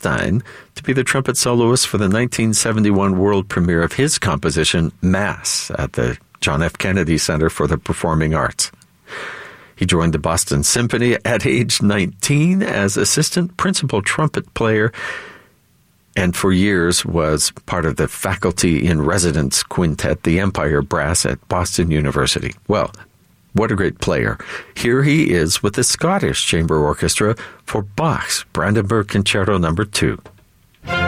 Bernstein to be the trumpet soloist for the 1971 world premiere of his composition, Mass, at the John F. Kennedy Center for the Performing Arts. He joined the Boston Symphony at age 19 as assistant principal trumpet player, and for years was part of the faculty in residence quintet, the Empire Brass at Boston University. Well, what a great player. Here he is with the Scottish Chamber Orchestra for Bach's Brandenburg Concerto No. 2.